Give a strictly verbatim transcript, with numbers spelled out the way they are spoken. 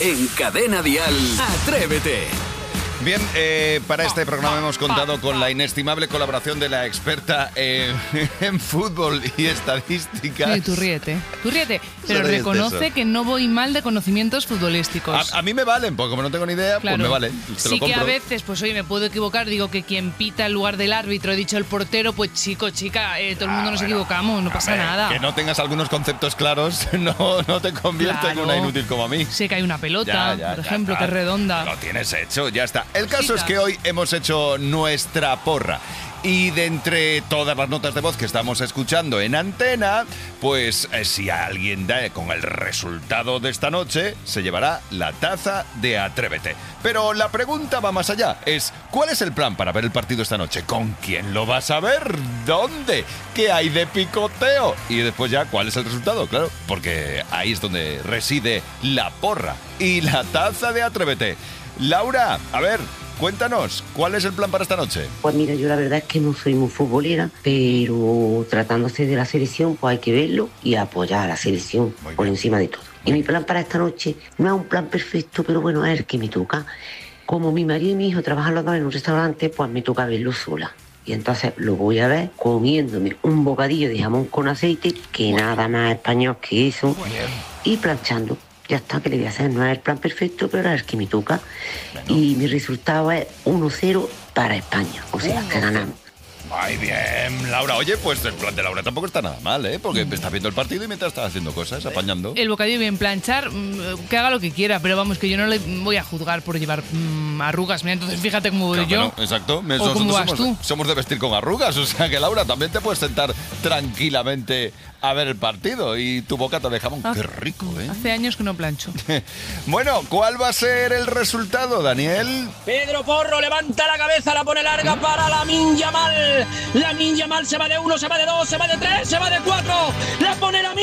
En Cadena Dial, Atrévete. Bien, eh, para este programa hemos contado con la inestimable colaboración de la experta en, en fútbol y estadísticas. Sí, tú ríete, tú ríete, pero Solo reconoce eso. que no voy mal de conocimientos futbolísticos. A, a mí me valen, porque como no tengo ni idea, Claro. pues me vale. Te Sí lo que compro. a veces, pues oye, me puedo equivocar, digo que quien pita en lugar del árbitro, he dicho el portero, pues chico, chica, eh, todo el mundo Ah, nos bueno. equivocamos, no A pasa ver, nada. Que no tengas algunos conceptos claros no, no te convierte en Claro. una inútil como a mí. Sé que hay una pelota, Ya, ya, por ya ejemplo, está. que es redonda. Lo tienes hecho, ya está. El caso es Cositas. que hoy hemos hecho nuestra porra. Y de entre todas las notas de voz que estamos escuchando en antena, pues eh, si alguien da con el resultado de esta noche, se llevará la taza de Atrévete. Pero la pregunta va más allá. Es, ¿cuál es el plan para ver el partido esta noche? ¿Con quién lo vas a ver? ¿Dónde? ¿Qué hay de picoteo? Y después ya, ¿cuál es el resultado? Claro, porque ahí es donde reside la porra y la taza de Atrévete. Laura, a ver, cuéntanos, ¿cuál es el plan para esta noche? Pues mira, yo la verdad es que no soy muy futbolera, pero tratándose de la selección, pues hay que verlo y apoyar a la selección Muy por bien. encima de todo. Y mi plan para esta noche no es un plan perfecto, pero bueno, es el que me toca. Como mi marido y mi hijo trabajan los dos en un restaurante, pues me toca verlo sola. Y entonces lo voy a ver comiéndome un bocadillo de jamón con aceite, que nada más español que eso, y planchando. Ya está, que le voy a hacer, no es el plan perfecto, pero es el que me toca. Y mi resultado es uno cero para España, o sea, que ganamos. Ay, bien, Laura. Oye, pues el plan de Laura tampoco está nada mal, ¿eh? Porque estás viendo el partido y mientras estás haciendo cosas, apañando. El bocadillo bien planchar, mm, que haga lo que quiera, pero vamos, que yo no le voy a juzgar por llevar mm, arrugas. Mira, entonces fíjate cómo voy Claro, yo. bueno, exacto. ¿O Nosotros cómo vas somos, tú? somos de vestir con arrugas, o sea que Laura también te puedes sentar tranquilamente a ver el partido y tu bocata de jamón. Ah, Qué rico, ¿eh? Hace años que no plancho. Bueno, ¿cuál va a ser el resultado, Daniel? Pedro Porro levanta la cabeza, la pone larga para Lamine Yamal. Lamine Yamal se va de uno, se va de dos, se va de tres, se va de cuatro. La pone Lamine.